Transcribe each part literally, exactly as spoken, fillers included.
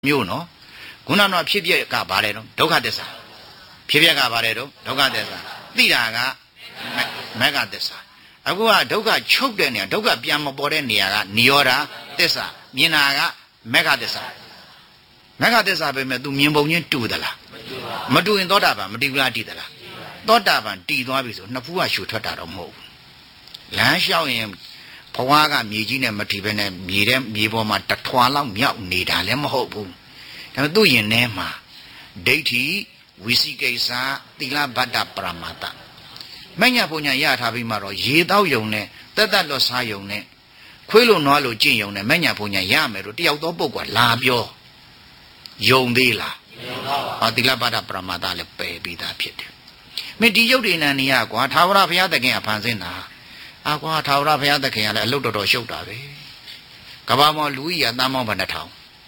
မျိုးနော်ခုနကတော့ဖြစ်ပြက်ကပါတယ်တော့ဒုက္ခသစ္စာဖြစ်ပြက်ကပါတယ်တော့ဒုက္ခသစ္စာသိတာကမဂ္ဂသစ္စာအခုကဒုက္ခချုပ်တဲ့နေရာဒုက္ခပြန်မပေါ်တဲ့နေရာကနိရောဓသစ္စာမြင်တာကမဂ္ဂသစ္စာမဂ္ဂသစ္စာပဲမဲ့ तू မြင်ပုံချင်းတူသလားမတူရင်သောတာပန်မတူလားတည်သလားသောတာပန်တည်သွားပြီဆိုနှစ်ဖူးကရှူထွက်တာတော့မဟုတ်ဘူးလမ်းလျှောက်ရင်ဘဝကမြေကြီးနဲ့မထီပဲနဲ့မြေတဲ့မြေပေါ်မှာတထွာလောက်မြောက်နေတာလည်းမဟုတ်ဘူးဒါပေမဲ့သူ့ရင်ထဲမှာဒိဋ္ဌိဝိသိကိစ္စသီလဗတ္တပရမတ္တမညာပညာရထားပြီးမှတော့ရေတောက်ယုံနဲ့တက်တက်လွတ်စားယုံနဲ့ခွေးလိုနွားလိုကျင့်ယုံနဲ့မညာပညာရမယ်လို့တယောက်သောပုဂ္ဂိုလ်လာပြောယုံသေးလားယုံပါပါသီလဗတ္တပရမတ္တလည်းပယ်ပြီးသားဖြစ်တယ်မင်းဒီယုတ်ဒီနန္နေရကွာသာဝရဘုရားသခင်ကဖန်ဆင်းတာအာကွာသာဝရဘုရားသခင်ကလည်းအလုတ်တော်တော်ရှုပ်တာပဲကဘာမောလူကြီးကတန်းမောင်းဘယ်နှထောင်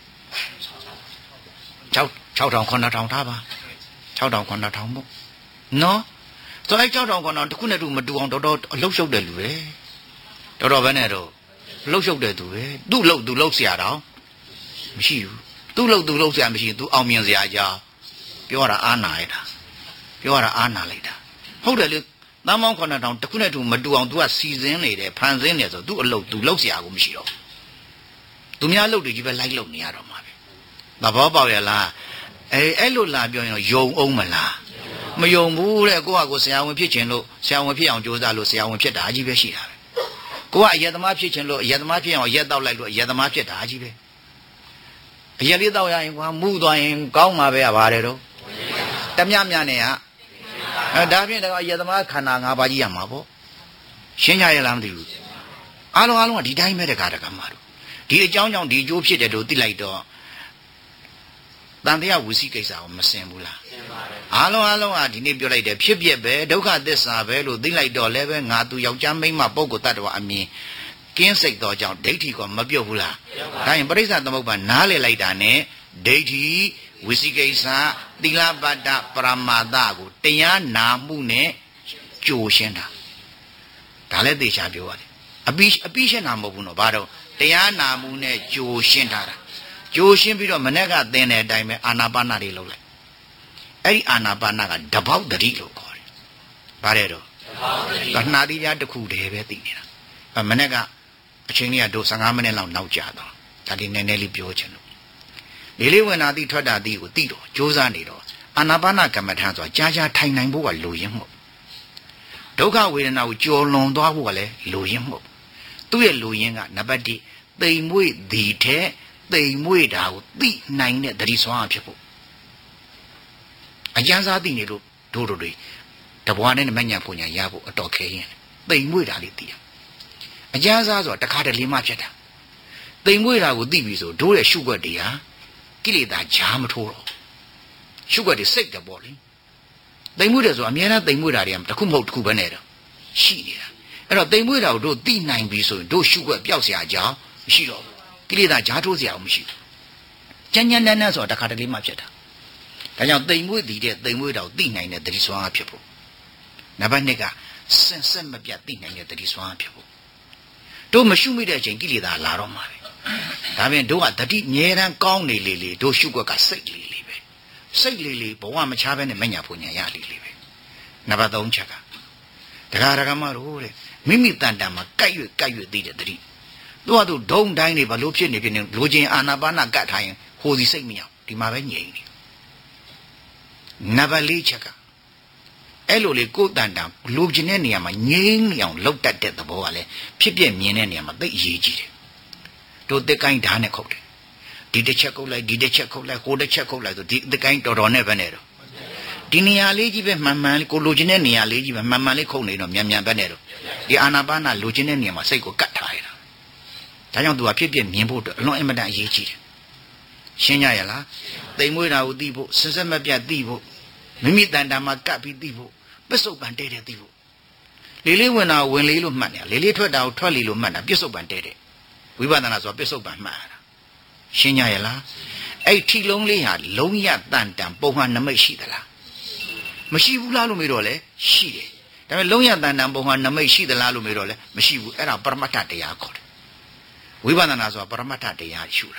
6 6000 9000ထားပါ6000 9000မို့နော်ဆိုအဲ6000 9000တစ်ခုနဲ့တူမတူအောင်တော်တော်အလုတ်ရှုပ်တယ်လူပဲတော်တော်ပဲနဲ့တော့လှုပ်ရှုပ်တယ်သူပဲသူ့လှုပ်သူလှုပ်เสียတော့မရှိဘူးသူ့လှုပ်သူလှုပ်เสียမရှိသူအောင်မြင်เสียကြောင်းပြောရတာအာနာရတာပြောရတာအာနာလိုက်တာဟုတ်တယ်လေတန်းမောင်း9000တစ်ခုနဲ့တူမတူအောင် तू ကစီစဉ်နေတယ်ဖန်ဆင်းနေဆိုသူ့အလုပ် तू လှုပ်เสียကိုမရှိတော့သူများလှုပ်တွေကြီးပဲလိုက်လှုပ်နေရတော့မှာပဲသဘောပေါက်ရလားအဲအဲ့လိုလာပြောရင်ယုံအောင်မလားမယုံဘူးတဲ့ကိုကကိုဆရာဝန်ဖြစ်ခြင်းလို့ဆရာဝန်ဖြစ်အောင်ကြိုးစားလို့ဆရာဝန်ဖြစ်တာကြီးပဲရှိတာပဲကိုကအယက်သမားဖြစ်ခြင်းလို့အယက်သမားဖြစ်အောင်ရက်တောက်လိုက်လို့အယက်သမားဖြစ်တာကြီးပဲအယက်လေးတောက်ရရင်ကွာမူသွားရင်ကောင်းမှာပဲပါတယ်တော့တမြမြနဲ့ကအဲဒါဖြင့်တော့အယက်သမားခန္ဓာ၅ပါးကြီးရမှာပေါ့ရှင်းကြရလားမသိဘူးအားလုံးအားလုံးကဒီတိုင်းပဲတကားတကားမှာတော့ဒီအကြောင်းကြောင့်ဒီအကျိုးဖြစ်တယ်လို့သိလိုက်တော့တန်တရားဝိသိကိစ္စကိုမစင်ဘူးလားအားလုံးအားလုံးကဒီနေ့ပြောလိုက်တယ်ဖြစ်ပြက်ပဲဒုက္ခသစ္စာပဲလို့သိလိုက်တော့လည်းပဲငါသူယောက်ျားမိန်းမပုဂ္ဂိုလ်တ attva အမြင်ကင်းစိတ်တော့ကြောင့်ဒိဋ္ဌိကမပြုတ်ဘူးလားဒါရင်ပရိစ္ဆသမုပ္ပါနားလေလိုက်တာနဲ့ဒိဋ္ဌိဝိသိကိစ္စသီလဗတ္တပရမတ္တကိုတရားနာမှုနဲ့ကြိုရှင်းတာဒါလည်းသေချာပြောရတယ်အပိအပိရှင်းတာမဟုတ်ဘူးနော်ဘာတော့တရားနာမှုနဲ့ကြိုရှင်းထားတာကြိုရှင်းပြီးတော့မနေ့ကသင်တဲ့အတိုင်းပဲအာနာပါနတွေလုပ်လိုက်အဲ့ဒီအာနာပါနကတပေါက်တတိလို့ခေါ်တယ်ဗါတဲ့တော့တဏှာတိပြတစ်ခုတည်းပဲသိနေတာမနေ့ကအချိန်ကြီးကတို့15မိနစ်လောက်နောက်ကျတော့ဒါဒီနည်းနည်းလေးပြောချင်လို့လေးလေးဝင်လာသည့်ထွက်တာသည့်ကိုသိတော့ကြိုးစားနေတော့အာနာပါနကမ္မထာဆိုတာကြာကြာထိုင်နိုင်ဖို့ကလိုရင်းမို့ဒုက္ခဝေဒနာကိုကြော်လွန်သွားဖို့ကလည်းလိုရင်းမို့သူ့ရဲ့လိုရင်းကနံပါတ်1တိမ်မွေ့ဒီတဲ့တိမ်မွေ့တာကိုသိနိုင်တဲ့တတိဆွမ်းဖြစ်ဖို့အကျဉ်းစားသိနေလို့တို့တို့တွေတဘွားနဲ့မညံပုံညာရဖို့အတော်ခဲရင်တိမ်မွေ့တာလေးသိရအကျဉ်းစားဆိုတာတခါတလေမှဖြစ်တာတိမ်မွေ့တာကိုသိပြီဆိုတို့ရဲ့ရှုွက်တွေဟာကိလေသာဂျားမထိုးတော့ရှုွက်တွေစိတ်တယ်ပေါ့လေတိမ်မွေ့တယ်ဆိုအများနဲ့တိမ်မွေ့တာတွေကတခုမဟုတ်တခုပဲနဲ့တော့ရှိနေတာအဲ့တော့တိမ်မွေ့တာကိုတို့သိနိုင်ပြီဆိုရင်တို့ရှုွက်ပျောက်เสียကြအောင်မရှိတော့ဘူးကိလေသာဂျားထိုးเสียအောင်မရှိဘူးကြမ်းကြမ်းတမ်းတမ်းဆိုတာတခါတလေမှဖြစ်တာဒါကြောင့်တိမ်မွေ့တည်တဲ့တိမ်မွေ့တာကိုသိနိုင်တဲ့တတိဆွမ်းဖြစ်ဖို့နံပါတ်2ကစင်ဆက်မပြတ်သိနိုင်တဲ့တတိဆွမ်းဖြစ်ဖို့တို့မရှုမိတဲ့အချိန်ကိလေသာလာတော့မှာပဲဒါပြင်တို့ကတတိငြဲတန်းကောင်းနေလေလေတို့ရှုွက်ကစိတ်လေးလေးပဲစိတ်လေးလေးဘဝမချဘဲနဲ့မညာဖို့ညာရလေးလေးပဲနံပါတ်3ချက်ကတရားရကမတို့တဲ့မိမိတန်တန်မှာကြိုက်ရွကြိုက်ရွသိတဲ့တတိသူကသူဒုံတိုင်းနေဘာလို့ဖြစ်နေဖြစ်နေလိုချင်အာနာပါနကတ်ထားရင်ဟိုစီစိတ်မရောက်ဒီမှာပဲငြိမ်နေနံပါတ်4ချက်ကအဲ့လိုလေကိုယ်တန်တန်လိုချင်တဲ့နေရာမှာငြိမ်နေအောင်လောက်တတ်တဲ့သဘောကလည်းဖြစ်ပြမြင်တဲ့နေရာမှာသိအရေးကြီးတယ်တို့တက်ကိုင်းဓာတ်နဲ့ခုတ်တယ်ဒီတစ်ချက်ခုတ်လိုက်ဒီတစ်ချက်ခုတ်လိုက်ဟိုတစ်ချက်ခုတ်လိုက်ဆိုဒီတက်ကိုင်းတော်တော်နဲ့ပဲနေတော့ဒီနေရာလေးကြီးပဲမှန်မှန်ကိုလိုချင်တဲ့နေရာလေးကြီးပဲမှန်မှန်လေးခုတ်နေတော့မြန်မြန်ပဲနေတော့ဒီအာနာပါနလိုချင်တဲ့နေရာမှာစိတ်ကိုကတ်ထားရတာဒါကြောင့်သူကဖြစ်ပြမြင်ဖို့အတွက်အလွန်အင်မတန်အရေးကြီးတယ်ရှင်းကြရလားတိမ်မွေးတာကိုသိဖို့စစက်မပြတ်သိဖို့မိမိတန်တာမှာကပ်ပြီးသိဖို့ပစ္စုပန်တဲတဲ့သိဖို့လေးလေးဝင်တာဝင်လေးလို့မှတ်နေလေးလေးထွက်တာကိုထွက်လေးလို့မှတ်တာပစ္စုပန်တဲတဲ့ဝိပဿနာဆိုတာပစ္စုပန်မှတ်တာရှင်းကြရလားအဲ့ထီလုံးလေးဟာလုံးရတန်တန်ပုံမှန်နမိတ်ရှိသလားမရှိဘူးလားလို့မေးတော့လေရှိတယ်ဒါပေမဲ့လုံးရတန်တန်ပုံမှန်နမိတ်ရှိသလားလို့မေးတော့လေမရှိဘူးအဲ့ဒါပရမတ္ထတရားခေါ်တယ်ဝိပဿနာဆိုတာပရမတ္ထတရားရှုတာ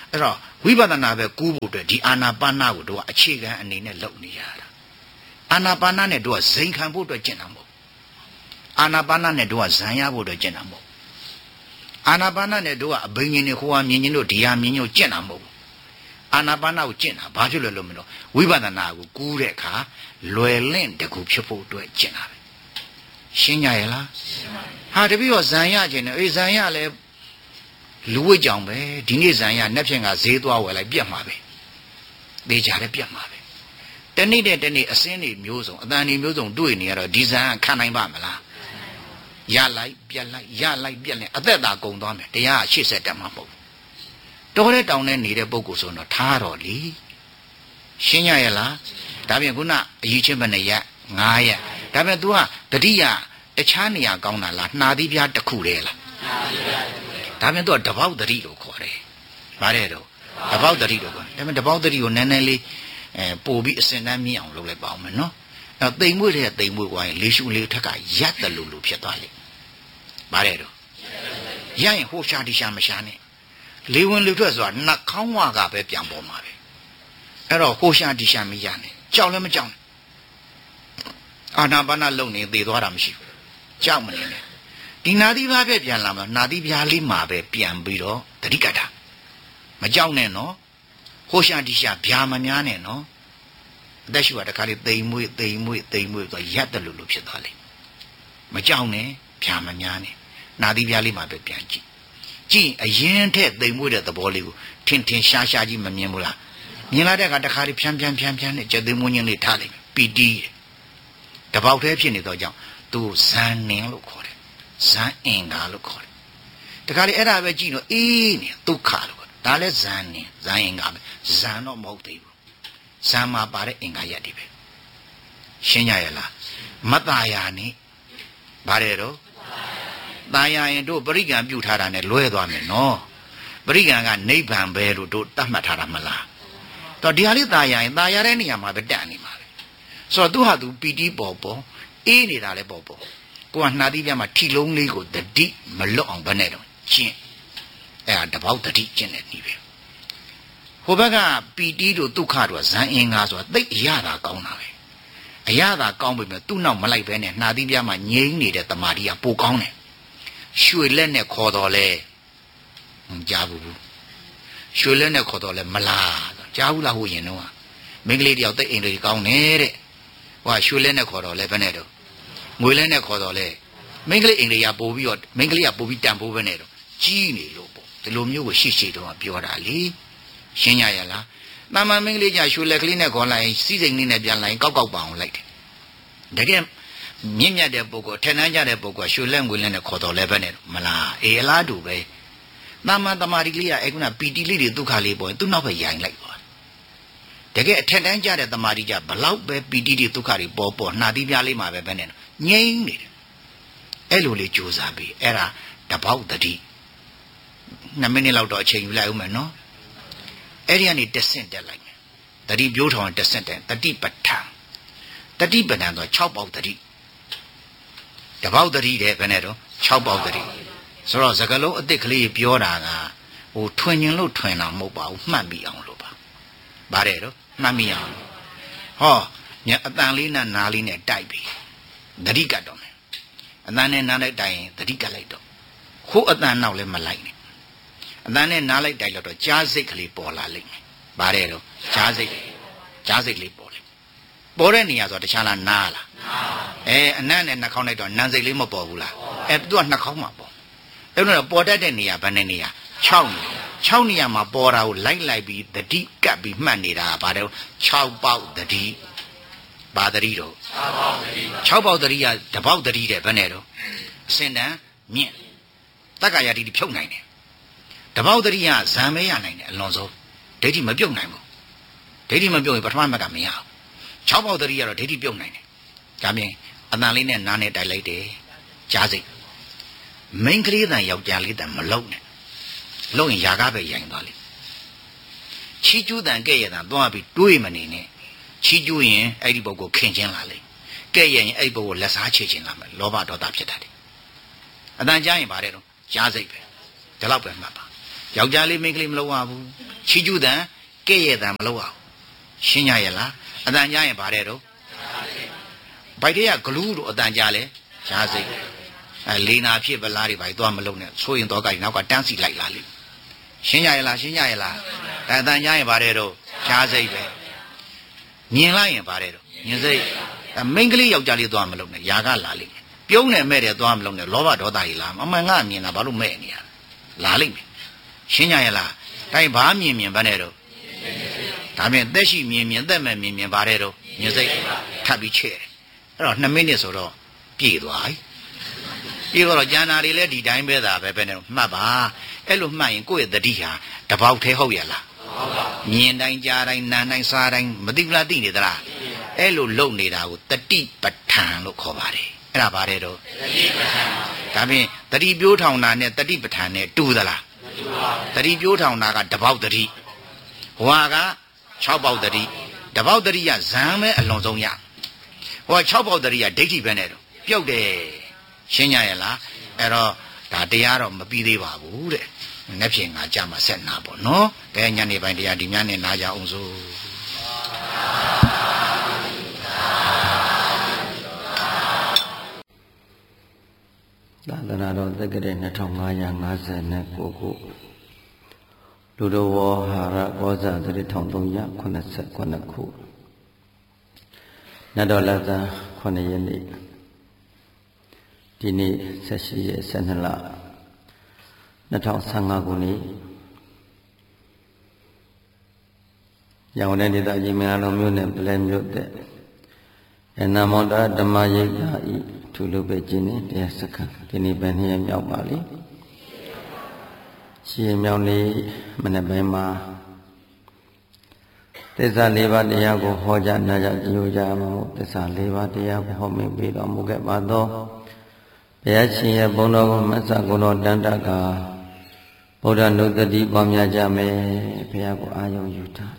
အဲ့တော့ဝိပဿနာပဲကူးဖို့အတွက်ဒီအာနာပါနကိုတို့ကအခြေခံအနေနဲ့လုပ်နေရတာအာနာပါနနဲ့တို့ကဇိမ်ခံဖို့အတွက်ကျင့်တာမဟုတ်အာနာပါနနဲ့တို့ကဇံရဖို့အတွက်ကျင့်တာမဟုတ်အာနာပါနနဲ့တို့ကအဘိညာဉ်တွေဟိုဟာမြင်ချင်းတို့ဒီဟာမြင်ညို့ကျင့်တာမဟုတ်အာနာပါနကိုကျင့်တာဘာဖြစ်လို့လဲမလို့ဝိပဿနာကိုကူးတဲ့အခါလွယ်လင့်တကူဖြစ်ဖို့အတွက်ကျင့်တာပဲရှင်းကြရဲ့လားဟာတပည့်တော့ဇံရခြင်းနဲ့အေးဇံရလဲလူဝိကြောင်ပဲဒီနေ့ဇံရနှက်ဖြင့်ကဈေးသွားဝယ်လိုက်ပြတ်မှာပဲသေချာလည်းပြတ်မှာပဲတနေ့တဲ့တနေ့အစင်းတွေမျိုးစုံအတန်တွေမျိုးစုံတွေ့နေရတော့ဒီဇံခံနိုင်ပါမလားရလိုက်ပြတ်လိုက်ရလိုက်ပြတ်လိုက်အသက်သာကုန်သွားမယ်တရားရှေ့ဆက်တက်မှာမဟုတ်တော်တဲ့တောင်နဲ့နေတဲ့ပုဂ္ဂိုလ်ဆိုတော့ထားတော့လေရှင်းရရဲ့လားဒါပြင်ခုနအရေးချင်းဘယ်နဲ့ရက်ငါးရက်ဒါပြင် तू ကတတိယတခြားနေရာကောင်းတာလားနှာသီးပြားတစ်ခုတည်းလားဒါပြင် तू ကတပေါက်တတိလို့ခေါ်တယ်ဗါတဲ့တော့တပေါက်တတိလို့ခေါ်တယ်ဒါပြင်တပေါက်တတိကိုနည်းနည်းလေးအဲပို့ပြီးအစင်တန်းမြင့်အောင်လုပ်လိုက်ပါအောင်မယ်နော်အဲတိမ်မွေ့တဲ့တိမ်မွေ့ကွာရင်လေးရှုလေးထက်ကရက်တယ်လို့လို့ဖြစ်သွားလိမ့်ဗါတဲ့တော့ရရင်ဟိုရှာဒီရှာမရှာနဲ့လေဝင်လေထွက်ဆိုတာနှာခေါင်းဝါကပဲပြန်ပေါ်မှာပဲအဲ့တော့ဟိုရှာဒီရှာမရနဲ့ကြောက်လည်းမကြောက်နဲ့အာနာပါနလုံနေသေသွားတာမရှိဘူးကြောက်မနေနဲ့ဒီနာသီးဘာပဲပြန်လာမှာနာသီးပြားလေးမှာပဲပြန်ပြီးတော့တတိကတာမကြောက်နဲ့နော်ဟိုရှာဒီရှာဗျာမများနဲ့နော်အသက်ရှူတာတခါလေးတိမ်မွေ့တိမ်မွေ့တိမ်မွေ့ဆိုရက်တယ်လို့လို့ဖြစ်သွားလိမ့်မကြောက်နဲ့ဗျာမများနဲ့နာသီးပြားလေးမှာပဲပြန်ကြည့်ကြည့်အရင်ထက်သိမ်မွေ့တဲ့သဘောလေးကိုထင်ထင်ရှားရှားကြီးမမြင်ဘူးလားမြင်လာတဲ့အခါတခါလေးဖြန်းဖြန်းဖြန်းဖြန်းနဲ့ကျက်သိမ်မွေ့ခြင်းလေးထားလိုက်ပီတီးတပေါက်တည်းဖြစ်နေတော့ကြောင့်သူဇန်နင်လို့ခေါ်တယ်ဇန်အင်္ဂါလို့ခေါ်တယ်တခါလေးအဲ့ဒါပဲကြည့်တော့အေးနေဒုက္ခလို့ခေါ်တယ်ဒါလည်းဇန်နင်ဇန်အင်္ဂါပဲဇန်တော့မဟုတ်သေးဘူးဇန်မှာပါတဲ့အင်္ဂါရက်တွေပဲရှင်းကြရဲ့လားမတ္တယာနဲ့ဗါတယ်တော့ตายရင်တို့ပရိကံပြုထားတာနဲ့လွဲသွားမယ်နော်ပရိကံကနိဗ္ဗာန်ပဲလို့တို့တတ်မှတ်ထားတာမလားတော့ဒီဟာလေးตายရင်ตายရတဲ့နေရာမှာပဲတက်နေမှာပဲဆိုတော့သူဟာသူပီတိပေါ်ပေါ်အေးနေတာလည်းပေါ်ပေါ်ကိုကနှာသီးပြမှာထီလုံးလေးကိုတတိမလွတ်အောင်ဘယ်နဲ့တော့ကျင့်အဲ့ဒါတပေါက်တတိကျင့်တဲ့ဤပဲဟိုဘက်ကပီတိတို့ဒုက္ခတို့ဇန်အင်္ဂါဆိုတာသိအရသာကောင်းတာပဲအရသာကောင်းပြီမဲ့သူ့နောက်မလိုက်ပဲနဲ့နှာသီးပြမှာငြိမ့်နေတဲ့တမာတိကပိုကောင်းတယ်ရွှေလက်နဲ့ခေါ်တော်လဲမကြားဘူးရွှေလက်နဲ့ခေါ်တော်လဲမလားကြားဘူးလားဟိုရင်တော့မိန်းကလေးတယောက်တိတ်အိမ်လေးကောင်းနေတဲ့ဟိုရွှေလက်နဲ့ခေါ်တော်လဲဘယ်နဲ့တော့ငွေလက်နဲ့ခေါ်တော်လဲမိန်းကလေးအိမ်လေးကပို့ပြီးတော့မိန်းကလေးကပို့ပြီးတန်ဖိုးပဲနဲ့တော့ကြီးနေလို့ပေါ့ဒီလိုမျိုးကိုရှေ့ရှေ့တော့ပြောတာလေရှင်းရရလားတာမန်မိန်းကလေးကရွှေလက်ကလေးနဲ့ခေါ်လိုက်စီးစိမ်လေးနဲ့ပြန်လိုက်ကောက်ကောက်ပအောင်လိုက်တယ်တကယ်မြင့်မြတ်တဲ့ပုဂ္ဂိုလ်ထက်နှမ်းကြတဲ့ပုဂ္ဂိုလ်ရွှေလက်ငွေလက်နဲ့ခေါ်တော်လဲပဲနဲ့မလားအေးအလားတူပဲတာမန်တမာရီကလေးကအဲ့ကုနာပီတီလေးတွေဒုက္ခလေးပေါ်ရင်သူ့နောက်ပဲရိုင်လိုက်သွားတကယ်အထက်တန်းကြတဲ့တမာရီကြဘလောက်ပဲပီတီတွေဒုက္ခတွေပေါ်ပေါ်နှာသီးပြားလေးမှာပဲပဲနဲ့ငြိမ့်နေတယ်အဲ့လိုလေးကြိုးစားပြီးအဲ့ဒါတပေါက်တတိနှစ်မိနစ်လောက်တော့အချိန်ယူလိုက်ဦးမယ်နော်အဲ့ဒီကနေတစ်ဆင့်တက်လိုက်မယ်တတိပြိုးထောင်တစ်ဆင့်တက်တတိပဋ္ဌာန်တတိပဋ္ဌာန်ဆို၆ပေါက်တတိတပေါက်တတိတဲ့ဘယ်နဲ့တော့၆ပေါက်တတိဆိုတော့စကလုံးအစ်စ်ကလေးပြောတာကဟိုထွင်ញင်လို့ထွင်တာမဟုတ်ပါဘူးမှတ်မိအောင်လို့ပါဗါတယ်တော့မှတ်မိအောင်ဟောညအတန်လေးနဲ့နားလေးနဲ့တိုက်ပြီတတိကတ်တော့မယ်အတန်နဲ့နားလိုက်တိုက်ရင်တတိကတ်လိုက်တော့ခိုးအတန်နောက်လည်းမလိုက်နဲ့အတန်နဲ့နားလိုက်တိုက်လို့တော့ကြားစိတ်ကလေးပေါ်လာလိမ့်မယ်ဗါတယ်တော့ကြားစိတ်ကြားစိတ်လေးပေါ်လိမ့်ပေါ်တဲ့နေရာဆိုတော့တခြားလားနားလားအဲအနံ့နဲ့နှာခေါင်းလိုက်တော့နန်းစိတ်လေးမပေါ်ဘူးလားအဲသူကနှာခေါင်းမှာပေါ်အဲ့တော့ပေါ်တတ်တဲ့နေရာဘယ်နဲ့နေရာ၆နေရာ၆နေရာမှာပေါ်တာကိုလိုက်လိုက်ပြီးတတိကပ်ပြီးမှတ်နေတာဗါတယ်၆ပေါက်တတိဘာတတိတော့၆ပေါက်တတိကတပေါက်တတိတဲ့ဘယ်နဲ့တော့အစင်တန်းမြင့်တက္ကရာတိဖြုတ်နိုင်တယ်တပေါက်တတိကဇံမဲရနိုင်တယ်အလွန်ဆုံးဒိဋ္ဌိမပြုတ်နိုင်ဘူးဒိဋ္ဌိမပြုတ်ရင်ပထမမကမရဘူး၆ပေါက်တတိကတော့ဒိဋ္ဌိပြုတ်နိုင်တယ်ဒါပြင်အတန်လေးနဲ့နားနဲ့တိုက်လိုက်တယ်ကြားစိတ်မိန်းကလေးတန်ယောက်ျားလေးတန်မလုံနဲ့လုံရင်ຢာကားပဲရိုင်သွားလိမ့်ချီကျူးတန်ကဲ့ရဲ့တန်သွားပြီးတွေးမနေနဲ့ချီကျူးရင်အဲ့ဒီပုဂ္ဂိုလ်ခင်ချင်းလာလိမ့်ကဲ့ရဲ့ရင်အဲ့ဒီပုဂ္ဂိုလ်လက်စားချေချင်းလာမယ်လောဘဒေါသဖြစ်တတ်တယ်အတန်ကြားရင်ဗါတဲ့တော့ကြားစိတ်ပဲဒီလောက်ပဲမှတ်ပါယောက်ျားလေးမိန်းကလေးမလုပ်ရဘူးချီကျူးတန်ကဲ့ရဲ့တန်မလုပ်ရဘူးရှင်းကြရဲ့လားအတန်ကြားရင်ဗါတဲ့တော့ဘိုက်တရဂလူးတို့အတန်ကြားလဲရှားစိတ်အဲလေနာဖြစ်ပလားတွေဘိုက်သွားမလုပ်နဲ့ဆိုရင်တော့ကနောက်ကတန်းစီလိုက်လာလိမ့်ရှင်းကြရဲ့လားရှင်းကြရဲ့လားအဲအတန်ကြားရင်ဗါတဲ့တော့ရှားစိတ်ပဲမြင်လိုက်ရင်ဗါတဲ့တော့မြင်စိတ်မိန်းကလေးယောက်ျားလေးသွားမလုပ်နဲ့ຢာကလာလိမ့်မယ်ပြုံးနေမဲ့တယ်သွားမလုပ်နဲ့လောဘဒေါသကြီးလာအမှန်ကမြင်တာဘာလို့မဲ့နေရလာလိမ့်မယ်ရှင်းကြရဲ့လားတိုင်းဘာမြင်မြင်ဘာနဲ့တော့ဒါပြင်သက်ရှိမြင်မြင်သက်မဲ့မြင်မြင်ဗါတဲ့တော့မြင်စိတ်ထပ်ပြီးချဲ့အဲ့တော့နှစ်မိနစ်ဆိုတော့ပြေသွားပြီပြေတော့ကျန်တာတွေလည်းဒီတိုင်းပဲသာပဲပဲနဲ့မှတ်ပါအဲ့လိုမှတ်ရင်ကိုယ့်ရဲ့တတိဟာတပေါက်သေးဟုတ်ရလားဟုတ်ပါဘူးမြင်တိုင်းကြားတိုင်းနားတိုင်းစားတိုင်းမသိဘူးလားသိနေသလားအဲ့လိုလုံနေတာကိုတတိပဋ္ဌာန်လို့ခေါ်ပါတယ်အဲ့ဒါဗါတဲ့တော့တတိပဋ္ဌာန်ဒါပြင်တတိပြိုးထောင်တာနဲ့တတိပဋ္ဌာန်နဲ့တူသလားမတူပါဘူးတတိပြိုးထောင်တာကတပေါက်တတိဟွာက၆ပေါက်တတိတပေါက်တတိကဇံပဲအလွန်ဆုံးရဟိုက၆ပေါက်တတိကဒိဋ္ဌိပဲနဲ့တော့ပြုတ်တယ်ရှင်းကြရဲ့လားအဲ့တော့ဒါတရားတော့မပြီးသေးပါဘူးတဲ့နေ့ဖြင့်ငါကြမှာဆက်နာပေါ့နော်ကဲညနေပိုင်းတရားဒီညနေနာကြအောင်စို့သာသနာတော်သက္ကရာနှစ်ထောင်ငါးရာငါးဆယ်ကိုခုလူတော်ဝဟာရဘောဇာသတိထောင်သုံးရာခုနှစ်ဆယ်ခုနှစ်ခုနတ်တော်လက်သံခုနှစ်ရက်နေ့ဒီနေ့ဆက်ရှိရဲ့ဆယ်နှစ်လနှစ်ထောင်ဆယ်ငါခုနှစ်ရောင်တဲ့ဒေသကြီးမင်္ဂလာမြို့နယ်ပလဲမြို့တဲ့အနာမောတာဓမ္မရိပ်သာဤထူလို့ပဲကျင်းနေတရားစခန်းဒီနေ့ပဲနှစ်ရက်မြောက်ပါလိရှိရမြောက်နေ့မနေ့ပိုင်းမှာသစ္စာလေးပါးတရားကိုဟောကြားနာကြားကြိုးကြားမှာသစ္စာလေးပါးတရားကိုဟောမိန်ပြီးတော်မူခဲ့ပါသောဘုရားရှင်ရဲ့ဘုန်းတော်ကိုမဆကုဏောတန်တကဗုဒ္ဓနုတ္တိပွားများကြမယ်ဘုရားကိုအာရုံယူထား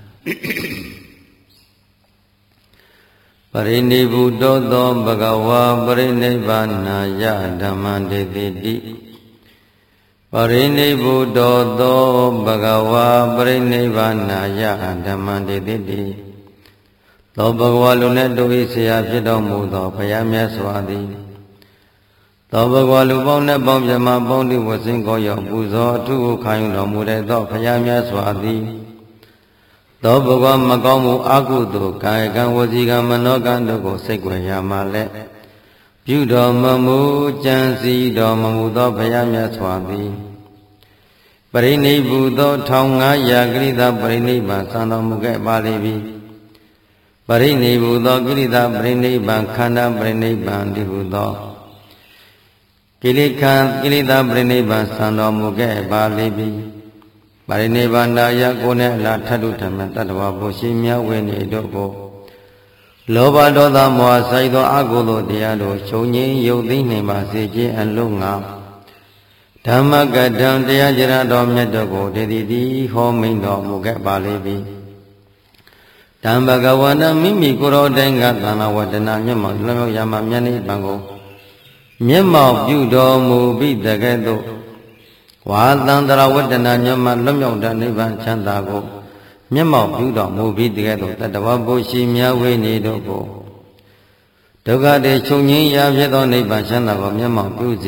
ပရိနိဗ္ဗုတောသောဘဂဝါပရိနိဗ္ဗာနာယဓမ္မံဒေတိတိပရိနိဗ္ဗုတောသောဘဂဝါပရိနိဗ္ဗာနာယဓမ္မံဒေတိတိသောဘဂဝါလူနဲ့တို့၏ဆရာဖြစ်တော်မူသောဘုရားမြတ်စွာသည်သောဘဂဝါလူပေါင်းနဲ့ပေါင်းပြမပေါင်းသည်ဝဆင်းကိုရောက်ပူဇော်အထုကိုခံယူတော်မူတဲ့သောဘုရားမြတ်စွာသည်သောဘဂဝါမကောင်းမှုအကုသိုလ်ကာယကံဝစီကံမနောကံတို့ကိုစိတ်ွယ်ရမှလည်းပြုတော်မမူကြံစည်တော်မမူသောဘုရားမြတ်စွာသည်ပရိနိဗ္ဗုသောထောင်ငါးရာကိရိတာပရိနိဗ္ဗာန်သံတော်မူခဲ့ပါလိမ့်ပြီပရိနိဗ္ဗုသောကိရိတာပရိနိဗ္ဗာန်ခန္ဓာပရိနိဗ္ဗာန်ဒီဟုသောကိလေသာကိလေသာပရိနိဗ္ဗာန်သံတော်မူခဲ့ပါလိမ့်ပြီပရိနိဗ္ဗာန်တရားကိုနဲ့အလားထတုဓမ္မတတ္တဝါဘုရှင်မြတ်ဝိနည်းတို့ကိုလောဘဒေါသမောဟဆိုင်သောအကုသိုလ်တရားတို့ချုပ်ငြိမ်းရုပ်သိမ်းနိုင်ပါစေခြင်းအလုံးငါဓမ္မကတံတရားကြရတော်မြတ်တို့ကိုတည်တည်ဟောမိန်တော်မူခဲ့ပါလိမ့်ပြီဓမ္မဘဂဝန္တမိမိကိုယ်တော်တိုင်ကသံဃာဝတ္တနာမျက်မှောက်လွန်မြောက်ရမှမျက်နှိပ်ပံကိုမျက်မှောက်ပြုတော်မူပြီးတကဲ့သို့ဝါသန္တရဝတ္တနာညမလွတ်မြောက်တဲ့နိဗ္ဗာန်ချမ်းသာကိုမျက်မှောက်ပြုတော်မူပြီးတကဲ့သို့တတ္တဝဘုရှိမြတ်ဝိနည်းတို့ကိုဒုက္ခတွေချုပ်ငြိမ်းရာဖြစ်သောနိဗ္ဗာန်ချမ်းသာကိုမျက်မှောက်ပြုစေ